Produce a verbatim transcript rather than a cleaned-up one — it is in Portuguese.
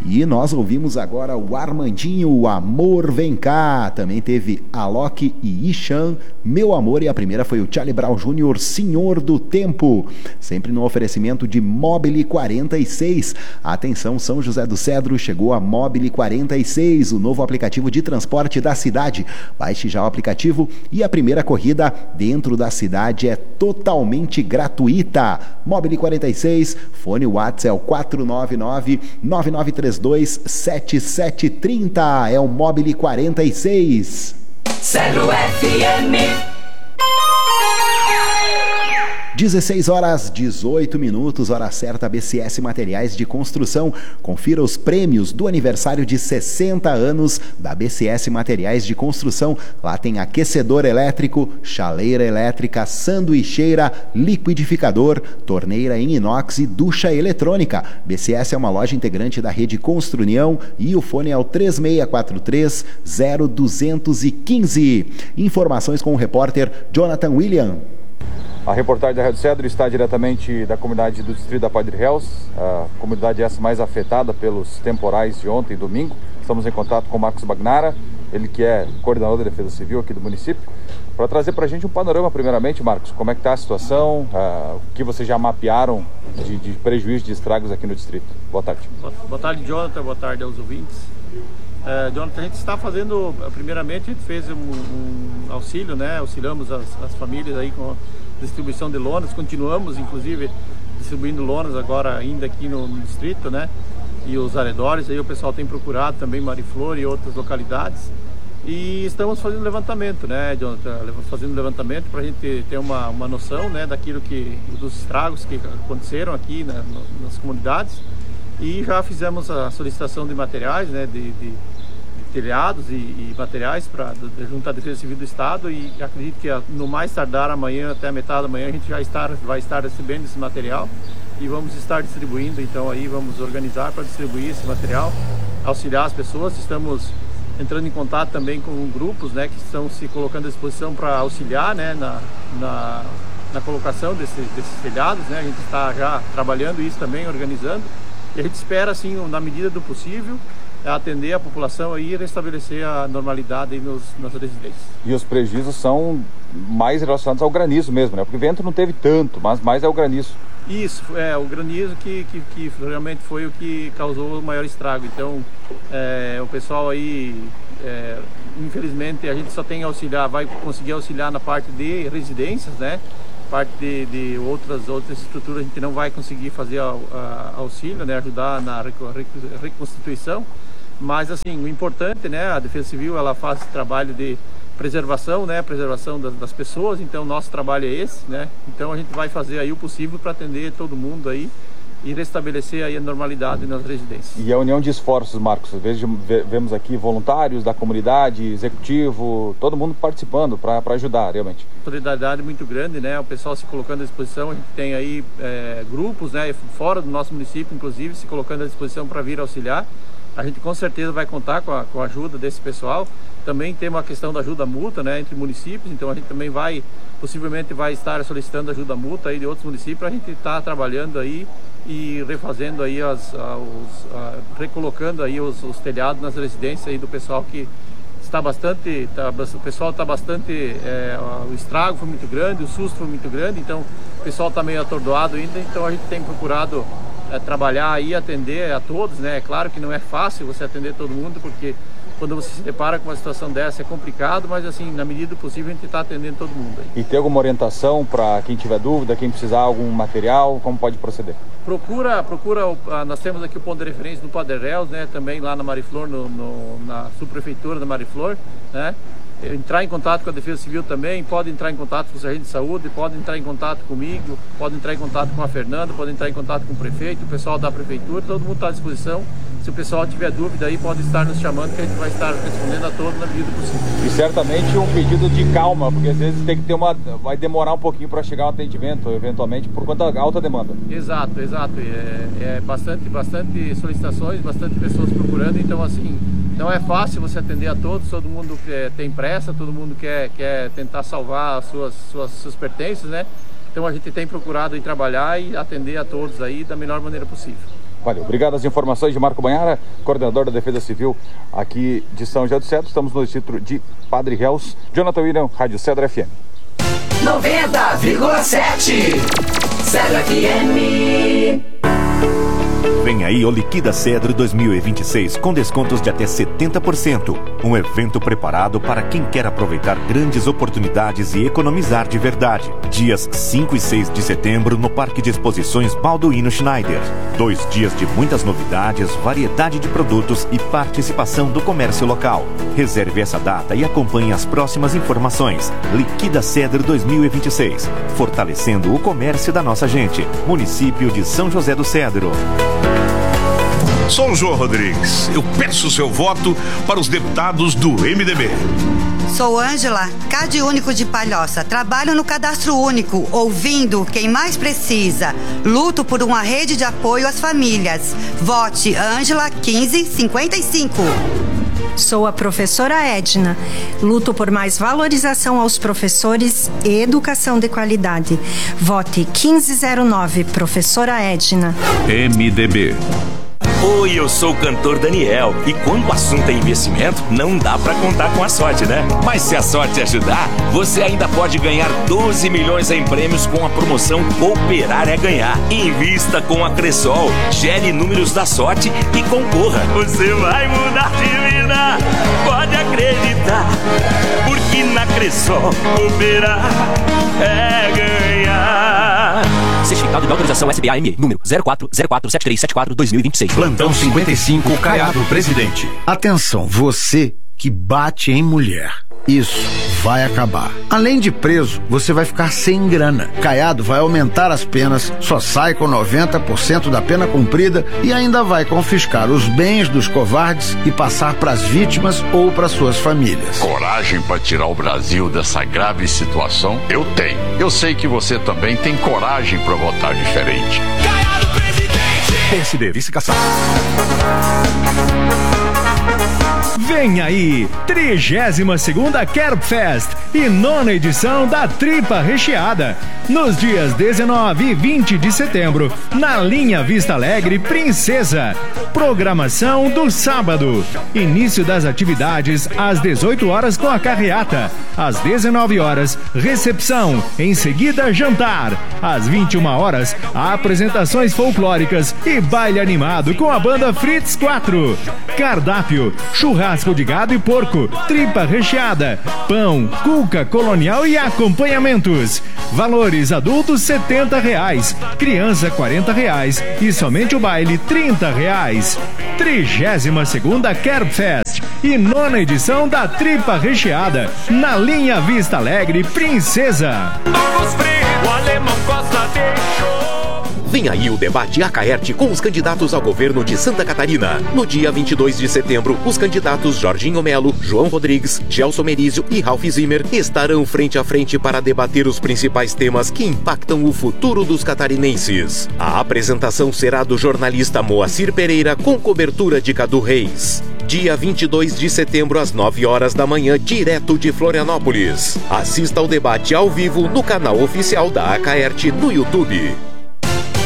E nós ouvimos agora o Armandinho, o Amor Vem Cá. Também teve Alok e Ishan, Meu Amor, e a primeira foi o Charlie Brown Júnior, Senhor do Tempo. Sempre no oferecimento de Mobile quarenta e seis. Atenção, São José do Cedro, chegou a Mobile quarenta e seis, o novo aplicativo de transporte da cidade. Baixe já o aplicativo e a primeira corrida dentro da cidade é totalmente gratuita. Mobile quarenta e seis, fone WhatsApp é o quatro nove nove, nove nove três dois, sete sete três zero, é o Mobile quarenta e seis. Cedro F M. dezesseis horas, dezoito minutos, hora certa, B C S Materiais de Construção. Confira os prêmios do aniversário de sessenta anos da B C S Materiais de Construção. Lá tem aquecedor elétrico, chaleira elétrica, sanduicheira, liquidificador, torneira em inox e ducha eletrônica. B C S é uma loja integrante da rede Construnião e o fone é o três seis quatro três, zero dois um cinco. Informações com o repórter Jonathan William. A reportagem da Rádio Cedro está diretamente da comunidade do distrito da Padre Reus, a comunidade essa mais afetada pelos temporais de ontem e domingo. Estamos em contato com o Marcos Bagnara, ele que é coordenador da Defesa Civil aqui do município, para trazer para a gente um panorama, primeiramente, Marcos, como é que está a situação, uh, o que vocês já mapearam de, de prejuízo, de estragos aqui no distrito. Boa tarde. Boa, boa tarde, Jonathan, boa tarde aos ouvintes. Uh, Jonathan, a gente está fazendo, primeiramente, a gente fez um, um auxílio, né? Auxiliamos as, as famílias aí com distribuição de lonas, continuamos inclusive distribuindo lonas agora ainda aqui no, no distrito, né? E os arredores, aí o pessoal tem procurado também Mariflor e outras localidades. E estamos fazendo levantamento, né, Jonathan? Fazendo levantamento para a gente ter uma, uma noção, né, daquilo que, dos estragos que aconteceram aqui, né, nas comunidades. E já fizemos a solicitação de materiais, né, de, de telhados e, e materiais para junto à Defesa Civil do Estado, e acredito que no mais tardar amanhã, até a metade da manhã, a gente já está, vai estar recebendo esse material e vamos estar distribuindo. Então aí vamos organizar para distribuir esse material, auxiliar as pessoas. Estamos entrando em contato também com grupos, né, que estão se colocando à disposição para auxiliar, né, na, na, na colocação desse, desses telhados, né. A gente está já trabalhando isso também, organizando, e a gente espera, assim, na medida do possível, atender a população e restabelecer a normalidade nos, nas residências. E os prejuízos são mais relacionados ao granizo mesmo, né? Porque o vento não teve tanto, mas mais é o granizo. Isso, é o granizo que, que, que realmente foi o que causou o maior estrago. Então, é, o pessoal aí, é, infelizmente, a gente só tem auxiliar, vai conseguir auxiliar na parte de residências, né? Parte de, de outras, outras estruturas a gente não vai conseguir fazer a, a, auxílio, né? Ajudar na reconstituição. Mas assim, o importante, né, a Defesa Civil, ela faz esse trabalho de preservação, né, preservação das, das pessoas. Então nosso trabalho é esse, né? Então a gente vai fazer aí o possível para atender todo mundo aí e restabelecer aí a normalidade nas residências. E a união de esforços, Marcos, vejo, vemos aqui voluntários da comunidade, executivo, todo mundo participando para ajudar realmente. Solidariedade muito grande, né? O pessoal se colocando à disposição. A gente tem aí é, grupos, né, fora do nosso município, inclusive, se colocando à disposição para vir auxiliar. A gente com certeza vai contar com a, com a ajuda desse pessoal. Também tem uma questão da ajuda mútua, né, entre municípios, então a gente também vai, possivelmente vai estar solicitando ajuda mútua aí de outros municípios para a gente estar tá trabalhando aí e refazendo aí, as, a, os, a, recolocando aí os, os telhados nas residências aí do pessoal que está bastante, tá, o pessoal está bastante, é, o estrago foi muito grande, o susto foi muito grande, então o pessoal está meio atordoado ainda, então a gente tem procurado É, trabalhar e atender a todos, né? É claro que não é fácil você atender todo mundo, porque quando você se depara com uma situação dessa é complicado, mas assim, na medida do possível a gente está atendendo todo mundo aí. E tem alguma orientação para quem tiver dúvida, quem precisar algum material, como pode proceder? Procura, procura, nós temos aqui o ponto de referência do Padre Reus, né? Também lá na Mariflor, no, no, na subprefeitura da Mariflor, né? Entrar em contato com a Defesa Civil também, pode entrar em contato com o Sargento de Saúde, pode entrar em contato comigo, pode entrar em contato com a Fernanda, pode entrar em contato com o prefeito, o pessoal da prefeitura, todo mundo está à disposição. Se o pessoal tiver dúvida aí, pode estar nos chamando, que a gente vai estar respondendo a todos na medida possível. E certamente um pedido de calma, porque às vezes tem que ter uma, vai demorar um pouquinho para chegar um atendimento, eventualmente, por conta da alta demanda. Exato, exato. É, é bastante, bastante solicitações, bastante pessoas procurando, então assim, não é fácil você atender a todos, todo mundo é, tem pressa, todo mundo quer, quer tentar salvar as suas, suas, seus pertences, né? Então a gente tem procurado ir trabalhar e atender a todos aí da melhor maneira possível. Valeu, obrigado às informações de Marco Banhara, coordenador da Defesa Civil aqui de São José do Cedro. Estamos no distrito de Padre Reus. Jonathan William, Rádio Cedro F M. noventa vírgula sete Cedro F M. Vem aí o Liquida Cedro dois mil e vinte e seis com descontos de até setenta por cento. Um evento preparado para quem quer aproveitar grandes oportunidades e economizar de verdade. Dias cinco e seis de setembro no Parque de Exposições Balduino Schneider. Dois dias de muitas novidades, variedade de produtos e participação do comércio local. Reserve essa data e acompanhe as próximas informações. Liquida Cedro dois mil e vinte e seis. Fortalecendo o comércio da nossa gente. Município de São José do Cedro. Sou o João Rodrigues. Eu peço seu voto para os deputados do M D B. Sou Ângela, Cade Único de Palhoça. Trabalho no Cadastro Único, ouvindo quem mais precisa. Luto por uma rede de apoio às famílias. Vote Ângela quinze cinquenta e cinco. Sou a professora Edna. Luto por mais valorização aos professores e educação de qualidade. Vote quinze zero nove, professora Edna. M D B. Oi, eu sou o cantor Daniel. E quando o assunto é investimento, não dá pra contar com a sorte, né? Mas se a sorte ajudar, você ainda pode ganhar doze milhões em prêmios com a promoção Cooperar é Ganhar. Invista com a Cressol, gere números da sorte e concorra. Você vai mudar de vida, pode acreditar, porque na Cressol Cooperar é ganhar. Certificado de autorização S B A M E, número zero quatro zero quatro sete três sete quatro dois mil e vinte e seis. Plantão cinquenta e cinco, Caiado, presidente. Atenção, você que bate em mulher. Isso vai acabar. Além de preso, você vai ficar sem grana. Caiado vai aumentar as penas, só sai com noventa por cento da pena cumprida e ainda vai confiscar os bens dos covardes e passar para as vítimas ou para suas famílias. Coragem para tirar o Brasil dessa grave situação? Eu tenho. Eu sei que você também tem coragem para votar diferente. Caiado, presidente! P S D, vice-caçado. Vem aí, trigésima segunda Kerb Fest e nona edição da Tripa Recheada, nos dias dezenove e vinte de setembro, na linha Vista Alegre Princesa. Programação do sábado. Início das atividades às dezoito horas com a carreata. Às dezenove horas, recepção. Em seguida, jantar. Às vinte e uma horas, apresentações folclóricas e baile animado com a banda Fritz quatro. Cardápio: churrasco de gado e porco, tripa recheada, pão, cuca colonial e acompanhamentos. Valores: adultos setenta reais, criança quarenta reais e somente o baile trinta reais. Trigésima segunda Kerb Fest e nona edição da Tripa Recheada, na linha Vista Alegre Princesa. Vem aí o debate Acaerte com os candidatos ao governo de Santa Catarina. No dia vinte e dois de setembro, os candidatos Jorginho Melo, João Rodrigues, Gelson Merizio e Ralph Zimmer estarão frente a frente para debater os principais temas que impactam o futuro dos catarinenses. A apresentação será do jornalista Moacir Pereira com cobertura de Cadu Reis. Dia vinte e dois de setembro, às nove horas da manhã, direto de Florianópolis. Assista ao debate ao vivo no canal oficial da Acaerte no YouTube.